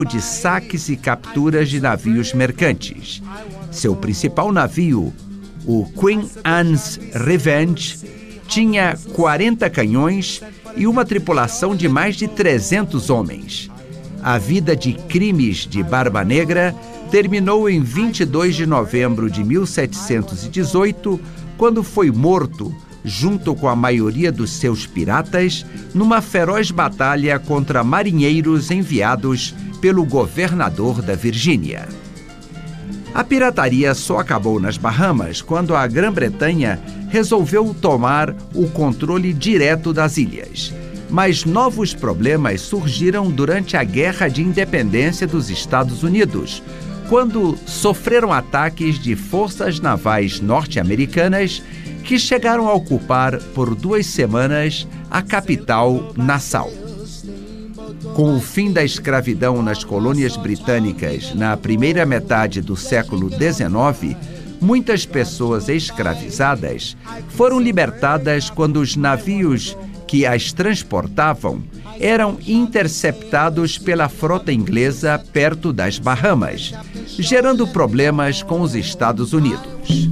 de saques e capturas de navios mercantes. Seu principal navio, o Queen Anne's Revenge, tinha 40 canhões e uma tripulação de mais de 300 homens. A vida de crimes de Barba Negra terminou em 22 de novembro de 1718, quando foi morto, junto com a maioria dos seus piratas, numa feroz batalha contra marinheiros enviados pelo governador da Virgínia. A pirataria só acabou nas Bahamas quando a Grã-Bretanha resolveu tomar o controle direto das ilhas. Mas novos problemas surgiram durante a Guerra de Independência dos Estados Unidos, quando sofreram ataques de forças navais norte-americanas que chegaram a ocupar por 2 semanas a capital, Nassau. Com o fim da escravidão nas colônias britânicas na primeira metade do século XIX, muitas pessoas escravizadas foram libertadas quando os navios que as transportavam eram interceptados pela frota inglesa perto das Bahamas, gerando problemas com os Estados Unidos.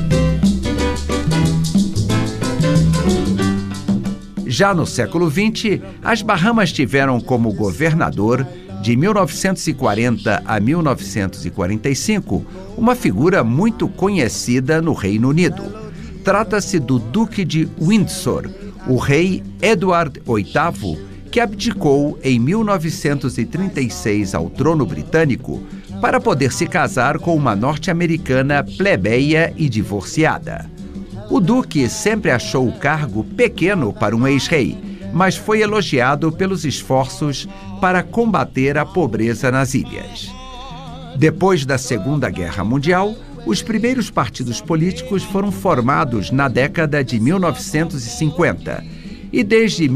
Já no século XX, as Bahamas tiveram como governador, de 1940 a 1945, uma figura muito conhecida no Reino Unido. Trata-se do Duque de Windsor, o rei Edward VIII, que abdicou em 1936 ao trono britânico para poder se casar com uma norte-americana plebeia e divorciada. O duque sempre achou o cargo pequeno para um ex-rei, mas foi elogiado pelos esforços para combater a pobreza nas ilhas. Depois da Segunda Guerra Mundial, os primeiros partidos políticos foram formados na década de 1950 e desde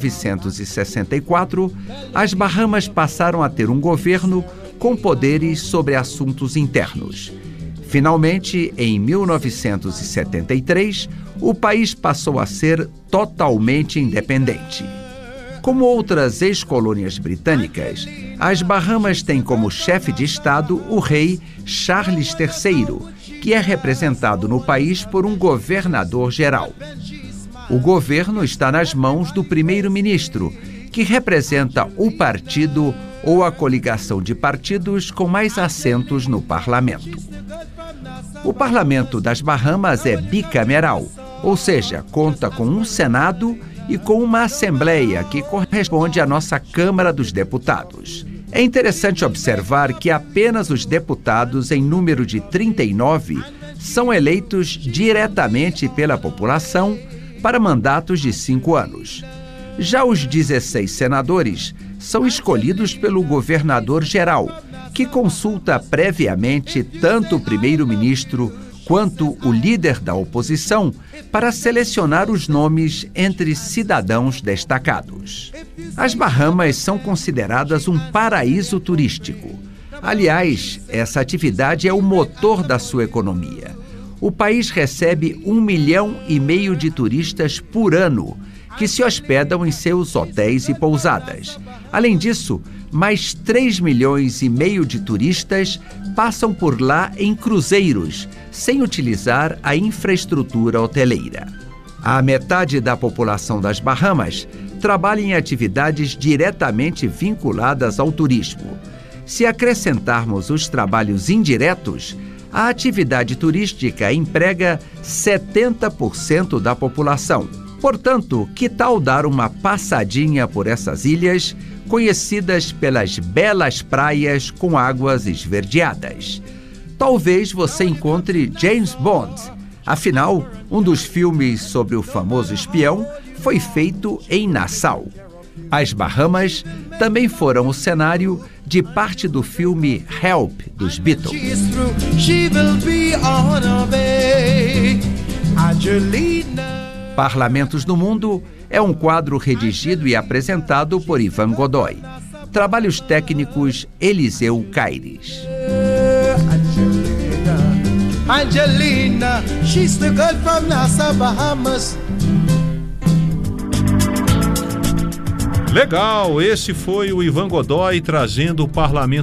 1964, as Bahamas passaram a ter um governo com poderes sobre assuntos internos. Finalmente, em 1973, o país passou a ser totalmente independente. Como outras ex-colônias britânicas, as Bahamas têm como chefe de Estado o rei Charles III, que é representado no país por um governador-geral. O governo está nas mãos do primeiro-ministro, que representa o partido ou a coligação de partidos com mais assentos no parlamento. O parlamento das Bahamas é bicameral, ou seja, conta com um Senado e com uma Assembleia que corresponde à nossa Câmara dos Deputados. É interessante observar que apenas os deputados, em número de 39, são eleitos diretamente pela população para mandatos de 5 anos. Já os 16 senadores são escolhidos pelo governador-geral, que consulta previamente tanto o primeiro-ministro quanto o líder da oposição para selecionar os nomes entre cidadãos destacados. As Bahamas são consideradas um paraíso turístico. Aliás, essa atividade é o motor da sua economia. O país recebe 1,5 milhão de turistas por ano, que se hospedam em seus hotéis e pousadas. Além disso, mais 3,5 milhões de turistas passam por lá em cruzeiros, sem utilizar a infraestrutura hoteleira. A metade da população das Bahamas trabalha em atividades diretamente vinculadas ao turismo. Se acrescentarmos os trabalhos indiretos, a atividade turística emprega 70% da população. Portanto, que tal dar uma passadinha por essas ilhas, conhecidas pelas belas praias com águas esverdeadas? Talvez você encontre James Bond. Afinal, um dos filmes sobre o famoso espião foi feito em Nassau. As Bahamas também foram o cenário de parte do filme Help, dos Beatles. Parlamentos do Mundo é um quadro redigido e apresentado por Ivan Godoy. Trabalhos técnicos, Eliseu Caires. Angelina, she's the girl from Nassau, Bahamas. Legal, esse foi o Ivan Godoy trazendo o parlamento